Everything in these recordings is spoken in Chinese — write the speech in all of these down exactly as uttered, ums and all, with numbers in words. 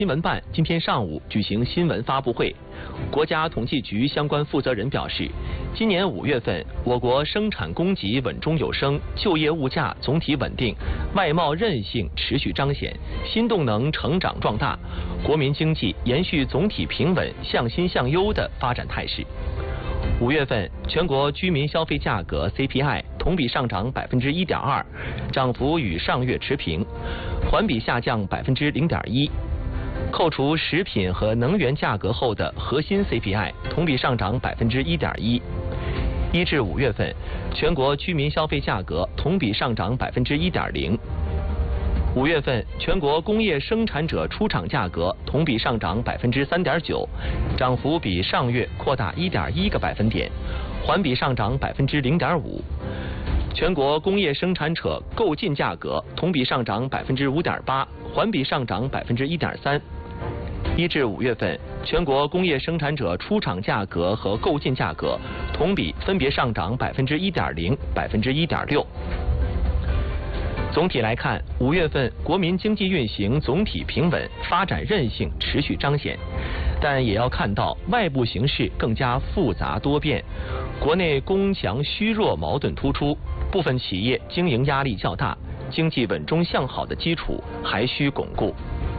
新闻办今天上午举行新闻发布会，国家统计局相关负责人表示，今年五月份，我国生产供给稳中有升，就业物价总体稳定，外贸韧性持续彰显，新动能成长壮大，国民经济延续总体平稳、向新向优的发展态势。五月份，全国居民消费价格 C P I 同比上涨百分之一点二，涨幅与上月持平，环比下降百分之零点一。扣除食品和能源价格后的核心 C P I 同比上涨百分之一点一。一至五月份，全国居民消费价格同比上涨百分之一点零。五月份，全国工业生产者出厂价格同比上涨百分之三点九，涨幅比上月扩大一点一个百分点，环比上涨百分之零点五。全国工业生产者购进价格同比上涨百分之五点八，环比上涨百分之一点三。一至五月份，全国工业生产者出厂价格和购进价格同比分别上涨百分之一点零、百分之一点六。总体来看，五月份国民经济运行总体平稳，发展韧性持续彰显，但也要看到外部形势更加复杂多变，国内供强需弱矛盾突出，部分企业经营压力较大，经济稳中向好的基础还需巩固。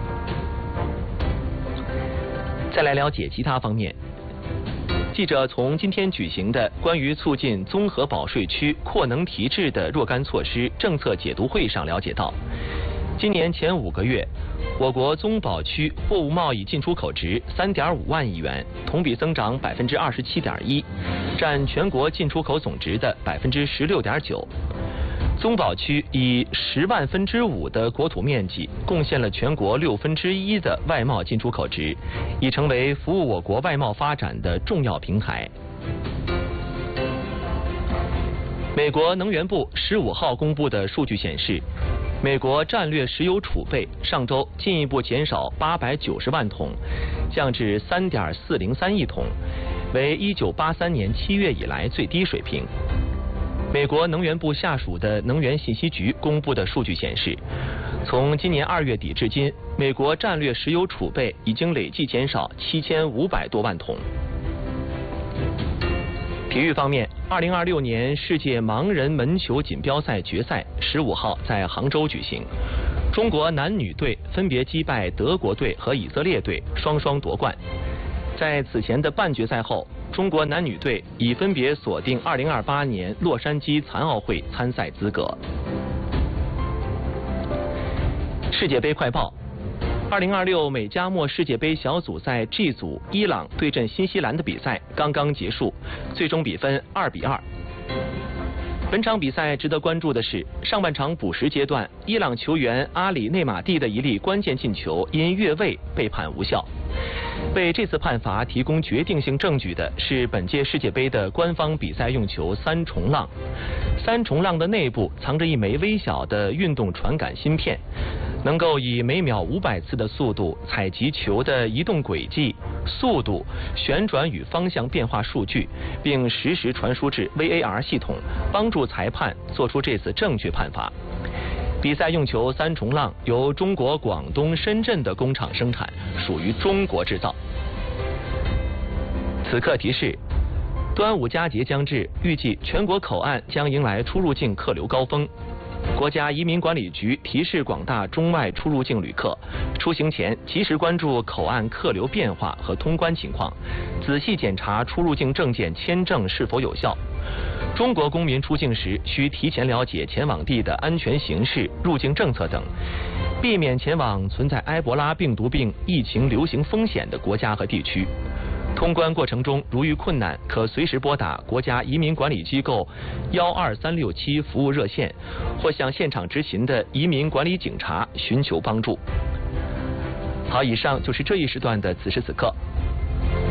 再来了解其他方面。记者从今天举行的关于促进综合保税区扩能提质的若干措施政策解读会上了解到，今年前五个月，我国综保区货物贸易进出口值三点五万亿元，同比增长百分之二十七点一，占全国进出口总值的百分之十六点九。综保区以十万分之五的国土面积，贡献了全国六分之一的外贸进出口值，已成为服务我国外贸发展的重要平台。美国能源部十五号公布的数据显示，美国战略石油储备上周进一步减少八百九十万桶，降至三点四零三亿桶，为一九八三年七月以来最低水平。美国能源部下属的能源信息局公布的数据显示，从今年二月底至今，美国战略石油储备已经累计减少七千五百多万桶。体育方面，二零二六年世界盲人门球锦标赛决赛十五号在杭州举行，中国男女队分别击败德国队和以色列队，双双夺冠。在此前的半决赛后，中国男女队已分别锁定二零二八年洛杉矶残奥会参赛资格。世界杯快报：二零二六美加墨世界杯小组赛 G 组，伊朗对阵新西兰的比赛刚刚结束，最终比分二比二。本场比赛值得关注的是，上半场补时阶段，伊朗球员阿里内马蒂的一粒关键进球因越位被判无效。为这次判罚提供决定性证据的是本届世界杯的官方比赛用球三重浪。三重浪的内部藏着一枚微小的运动传感芯片，能够以每秒五百次的速度采集球的移动轨迹、速度、旋转与方向变化数据，并实时传输至 V A R 系统，帮助裁判做出这次正确判罚。比赛用球三重浪由中国广东深圳的工厂生产，属于中国制造。此刻提示：端午佳节将至，预计全国口岸将迎来出入境客流高峰。国家移民管理局提示广大中外出入境旅客，出行前及时关注口岸客流变化和通关情况，仔细检查出入境证件签证是否有效。中国公民出境时需提前了解前往地的安全形势、入境政策等，避免前往存在埃博拉病毒病疫情流行风险的国家和地区。通关过程中如遇困难，可随时拨打国家移民管理机构幺二三六七服务热线，或向现场执勤的移民管理警察寻求帮助。好，以上就是这一时段的此时此刻。